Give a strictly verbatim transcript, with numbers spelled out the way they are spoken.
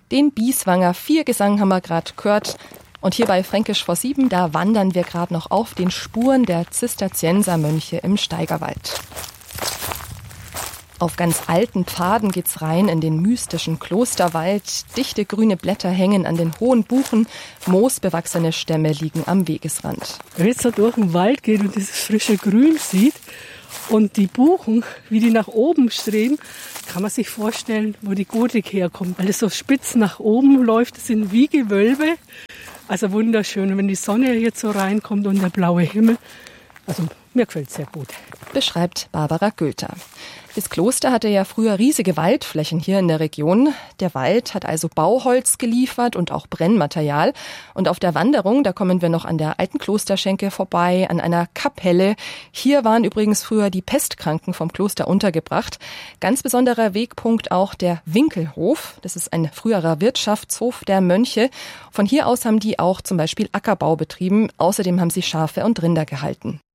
Den Bieswanger Viergesang haben wir gerade gehört. Und hier bei Fränkisch vor sieben, da wandern wir gerade noch auf den Spuren der Zisterziensermönche im Steigerwald. Auf ganz alten Pfaden geht's rein in den mystischen Klosterwald. Dichte grüne Blätter hängen an den hohen Buchen. Moosbewachsene Stämme liegen am Wegesrand. Wenn man jetzt so durch den Wald geht und dieses frische Grün sieht und die Buchen, wie die nach oben streben, kann man sich vorstellen, wo die Gotik herkommt. Weil es so spitz nach oben läuft, das sind wie Gewölbe. Also wunderschön. Und wenn die Sonne jetzt so reinkommt und der blaue Himmel, also mir gefällt es sehr gut. Beschreibt Barbara Gülter. Das Kloster hatte ja früher riesige Waldflächen hier in der Region. Der Wald hat also Bauholz geliefert und auch Brennmaterial. Und auf der Wanderung, da kommen wir noch an der alten Klosterschenke vorbei, an einer Kapelle. Hier waren übrigens früher die Pestkranken vom Kloster untergebracht. Ganz besonderer Wegpunkt auch der Winkelhof. Das ist ein früherer Wirtschaftshof der Mönche. Von hier aus haben die auch zum Beispiel Ackerbau betrieben. Außerdem haben sie Schafe und Rinder gehalten.